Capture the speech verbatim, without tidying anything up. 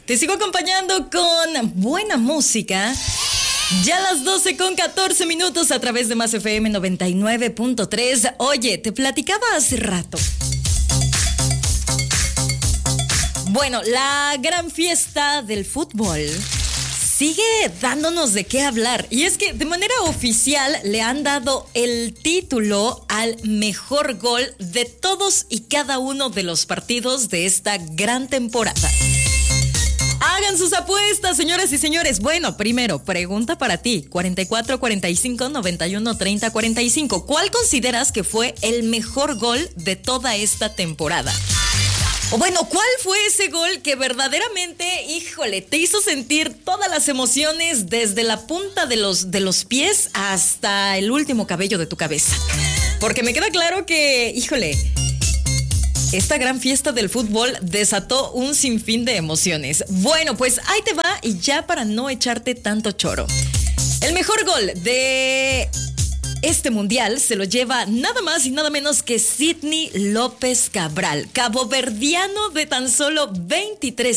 Te sigo acompañando con buena música. Ya las doce con catorce minutos a través de Más F M noventa y nueve punto tres. Oye, te platicaba hace rato. Bueno, la gran fiesta del fútbol sigue dándonos de qué hablar. Y es que de manera oficial le han dado el título al mejor gol de todos y cada uno de los partidos de esta gran temporada. Hagan sus apuestas, señoras y señores. Bueno, primero, pregunta para ti. cuarenta y cuatro, cuarenta y cinco, noventa y uno, treinta, cuarenta y cinco. ¿Cuál consideras que fue el mejor gol de toda esta temporada? O bueno, ¿cuál fue ese gol que verdaderamente, híjole, te hizo sentir todas las emociones desde la punta de los, de los pies hasta el último cabello de tu cabeza? Porque me queda claro que, híjole, esta gran fiesta del fútbol desató un sinfín de emociones. Bueno, pues ahí te va, y ya para no echarte tanto choro. El mejor gol de este mundial se lo lleva nada más y nada menos que Sidney López Cabral, caboverdiano de tan solo veintitrés